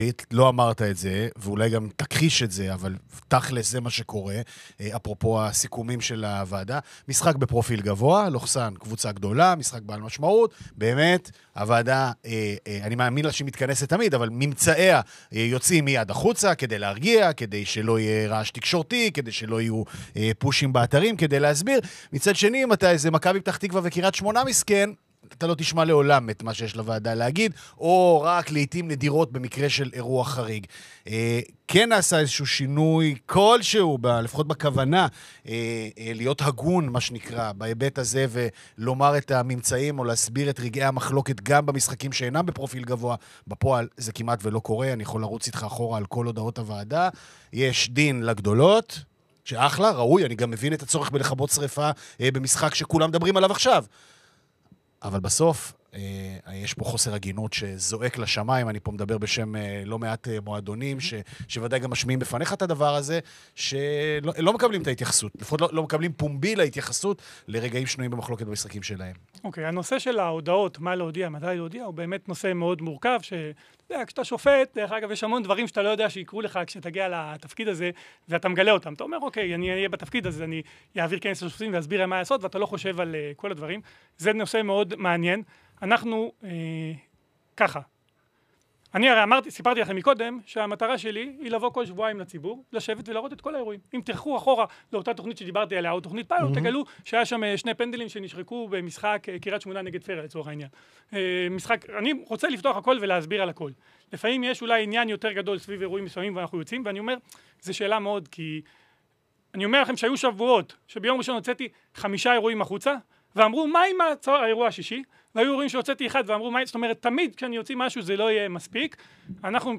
לא אמרת את זה, ואולי גם תכחיש את זה, אבל תכלס זה מה שקורה, אפרופו הסיכומים של הוועדה, משחק בפרופיל גבוה, לוחסן, קבוצה גדולה, משחק בעל משמעות, באמת, הוועדה, אני מאמין לה שהיא מתכנסת תמיד, אבל ממצאיה יוצאים מיד החוצה, כדי להרגיע, כדי שלא יהיה רעש תקשורתי, כדי שלא יהיו פושים באתרים, כדי להסביר. מצד שני, אם אתה איזה מכבי פתח תקווה וקריית שמונה מסכן, אתה לא תשמע לעולם את מה שיש לוועדה להגיד, או רק לעתים נדירות במקרה של אירוע חריג. כן נעשה איזשהו שינוי כלשהו, לפחות בכוונה, להיות הגון, מה שנקרא, בהיבט הזה, ולומר את הממצאים, או להסביר את רגעי המחלוקת גם במשחקים שאינם בפרופיל גבוה. בפועל זה כמעט ולא קורה, אני יכול לרוץ איתך אחורה על כל הודעות הוועדה. יש דין לגדולות, שאחלה, ראוי, אני גם מבין את הצורך בלכבות שריפה במשחק שכולם מדברים עליו עכשיו. אבל בסוף, יש פה חוסר הגינות שזועק לשמיים, אני פה מדבר בשם לא מעט מועדונים, שוודאי גם משמיעים בפניך את הדבר הזה, שלא מקבלים את ההתייחסות, לפחות לא מקבלים פומבי להתייחסות לרגעים שנויים במחלוקת במשחקים שלהם. אוקיי, הנושא של ההודעות, מה להודיע, מתי להודיע, הוא באמת נושא מאוד מורכב, כשאתה שופט, דרך אגב, יש המון דברים שאתה לא יודע שיקרו לך כשתגיע לתפקיד הזה, ואתה מגלה אותם. אתה אומר, אוקיי, אני אהיה בתפקיד הזה, אני אעביר כנס לשופטים ואסביר מה לעשות, ואתה לא חושב על כל הדברים. זה נושא מאוד מעניין. אנחנו, ככה. אני הרי סיפרתי לכם מקודם, שהמטרה שלי היא לבוא כל שבועיים לציבור, לשבת ולראות את כל האירועים. אם תלכו אחורה לאותה תוכנית שדיברתי עליה, או תוכנית פיילוט, תגלו שהיה שם שני פנדלים שנשרקו במשחק קריית שמונה נגד פרל, לצורך העניין. אני רוצה לפתוח הכל ולהסביר על הכל. לפעמים יש אולי עניין יותר גדול סביב אירועים מסוימים ואנחנו יוצאים, ואני אומר, זו שאלה מאוד, כי אני אומר לכם שהיו שבועות, שביום ראשון הוצאתי 5 אירועים החוצה, ואמרו, מה עם האירוע השישי? והיו אירועים שהוצאתי אחד ואמרו, זאת אומרת, תמיד כשאני יוציא משהו זה לא יהיה מספיק. אנחנו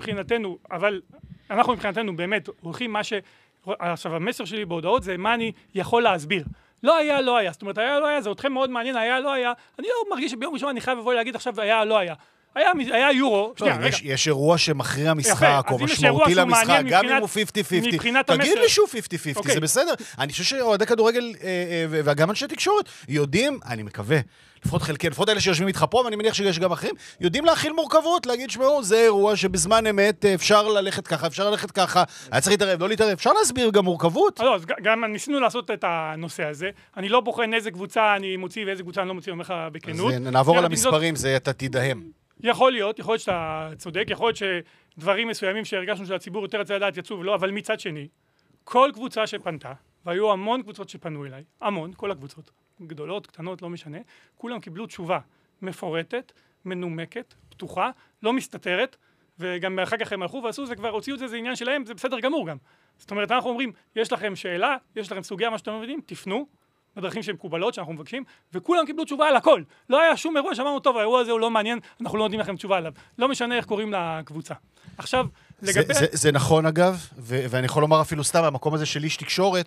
מבחינתנו באמת הולכים מה עכשיו המסר שלי בהודעות זה מה אני יכול להסביר. לא היה, לא היה. זאת אומרת, היה, לא היה, זה אתכם מאוד מעניין, היה, לא היה. אני לא מרגיש שביום ראשון אני חייב לבוא להגיד עכשיו, היה, לא היה. היה יורו. יש אירוע שמכריע משחק, או משמעותי למשחק, גם אם הוא 50-50. תגיד לי שהוא 50-50, זה בסדר. אני חושב שאוהדי כדורגל, וגם אנשי תקשורת, יודעים, אני מקווה, לפחות אלה שיושבים איתך פה, ואני מניח שיש גם אחרים, יודעים להכיל מורכבות, להגיד שמעו, זה אירוע שבזמן אמת אפשר ללכת ככה, אפשר ללכת ככה, היה צריך להתערב, לא להתערב, אפשר להסביר גם מורכבות. לא, גם ניסינו לעשות את הנושא הזה, אני לא בוחן איזה קבוצה אני מוציא ואיזה קבוצה אני לא מוציא, אומר לך בכנות. נעבור על המספרים, זה אתה תדהם. יכול להיות שאתה צודק, יכול להיות שדברים מסוימים שהרגשנו שהציבור יותר רצה לדעת יצאו ולא, אבל מצד שני, כל קבוצה שפנתה, והיו המון קבוצות שפנו אליי, המון, כל הקבוצות, גדולות, קטנות, לא משנה, כולם קיבלו תשובה מפורטת, מנומקת, פתוחה, לא מסתתרת, וגם אחר כך הם הלכו ועשו, זה כבר הוציאו את זה, זה עניין שלהם, זה בסדר גמור גם. זאת אומרת, אנחנו אומרים, יש לכם שאלה, יש לכם סוגיה, מה שאתם מבינים, תפנו, בדרכים שהן מקובלות שאנחנו מבקשים, וכולם קיבלו תשובה על הכל. לא היה שום אירוע שאמרנו, טוב, האירוע הזה הוא לא מעניין, אנחנו לא נותנים לכם תשובה עליו. לא משנה איך קוראים לקבוצה. עכשיו, לגבי... זה נכון אגב, ואני יכול לומר אפילו סתם, המקום הזה של איש תקשורת,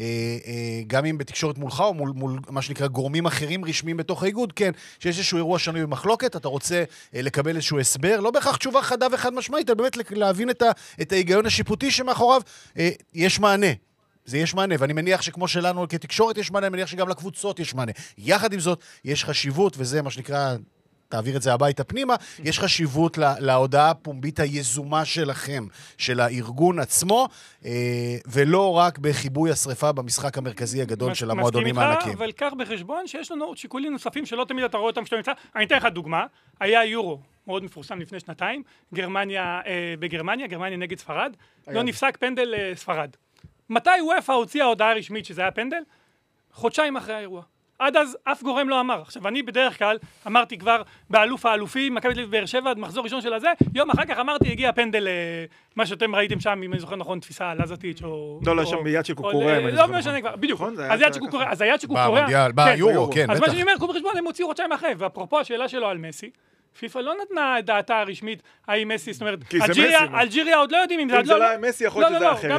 גם אם בתקשורת מולך, או מול מה שנקרא גורמים אחרים רשמיים בתוך האיגוד, כן, שיש איזשהו אירוע שנוי במחלוקת, אתה רוצה לקבל איזשהו הסבר, לא בהכרח תשובה חדה וחד משמעית, אלא באמת להבין את ההיגיון השיפוטי שמאחוריו יש מענה. זה יש מענה, ואני מניח שכמו שלנו כתקשורת יש מענה, אני מניח שגם לקבוצות יש מענה. יחד עם זאת, יש חשיבות, וזה מה שנקרא, תעביר את זה הביתה פנימה, יש חשיבות להודעה הפומבית היזומה שלכם, של הארגון עצמו, ולא רק בחיבוי השריפה במשחק המרכזי הגדול של המועדונים הענקים. אבל כך בחשבון שיש לנו עוד שיקולים נוספים שלא תמיד אתה רואה אותם כשאתה נמצא. אני אתן לך דוגמה, היה יורו מאוד מפורסם לפני שנתיים, גרמניה נגד ספרד, לא נפסק פנדל ספרד. מתי וופא הוציאה הודעה רשמית שזה היה פנדל? חודשיים אחרי האירוע. עד אז אף גורם לא אמר. עכשיו אני בדרך כלל אמרתי כבר באלוף האלופים, מכבי תל אביב באר שבע, מחזור ראשון של הזה, יום אחר כך אמרתי הגיע פנדל, מה שאתם ראיתם שם, אם אני זוכר נכון, תפיסה לזטיץ' או... לא, שם ביד של קוקוריה. לא משנה כבר, בדיוק. אז היד של קוקוריה... ביורו, כן, אז מה שאני אומר, קחו בחשבון, הם הוציאו חודשיים אחרי, ואפרופו השאלה שלו על מסי, פיפ"א לא נתנה את דעתה הרשמית, האם מסי, זאת אומרת, אלג'יריה עוד לא יודעים אם זה... אם זה לא היה מסי, יכול להיות שזה אחרת.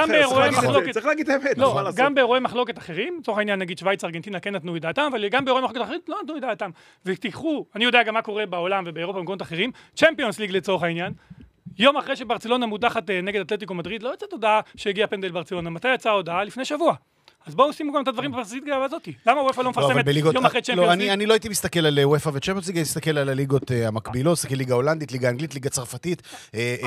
גם באירועי מחלוקת אחרים, לצורך העניין נגיד שוויץ, ארגנטינה כן נתנו את דעתם, אבל גם באירועי מחלוקת אחרים לא נתנו את דעתם. ותיקחו, אני יודע גם מה קורה בעולם ובאירופה במקומות אחרים, צ'מפיונס ליג לצורך העניין, יום אחרי שברצלונה מודחת נגד אתלטיקו מדריד, לא יצאת הודעה שהגיע פנדל ברצלונה. מתי יצאה הודעה? לפני שבוע. אז בואו שימו גם את הדברים בפרסית הזאת. למה וופא לא מפרסמת יום אחרי צ'מפיונס ליג? אני לא הייתי מסתכל על וופא וצ'מפיונס ליג, אני מסתכל על הליגות המקבילות, מסתכל ליגה הולנדית, ליגה אנגלית, ליגה צרפתית.